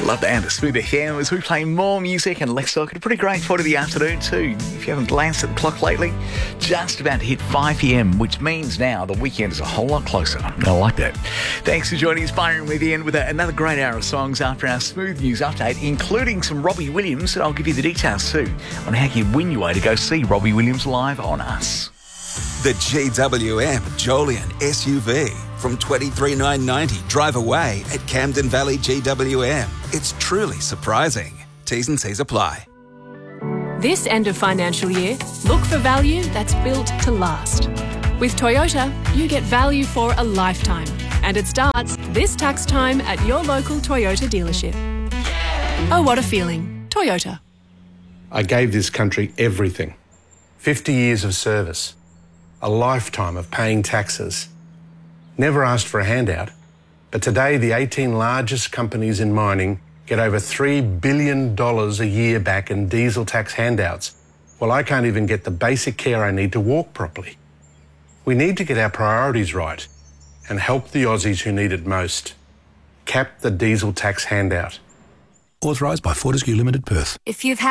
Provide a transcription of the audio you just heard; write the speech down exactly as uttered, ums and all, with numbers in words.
Love the end of Smooth F M as we play more music, and let's look at a pretty great part of the afternoon too. If you haven't glanced at the clock lately, just about to hit five p.m, which means now the weekend is a whole lot closer. I like that. Thanks for joining us, Byron, with Ian, with another great hour of songs after our Smooth News update, including some Robbie Williams, and I'll give you the details too on how you win your way to go see Robbie Williams live on us. The G W M Jolian S U V from twenty-three thousand nine hundred ninety dollars drive away at Camden Valley G W M. It's truly surprising. T's and C's apply. This end of financial year, look for value that's built to last. With Toyota, you get value for a lifetime, and it starts this tax time at your local Toyota dealership. Oh, what a feeling. Toyota. I gave this country everything. fifty years of service. A lifetime of paying taxes. Never asked for a handout, but today the eighteen largest companies in mining get over three billion dollars a year back in diesel tax handouts, while I can't even get the basic care I need to walk properly. We need to get our priorities right and help the Aussies who need it most. Cap the diesel tax handout. Authorised by Fortescue Limited, Perth. If you've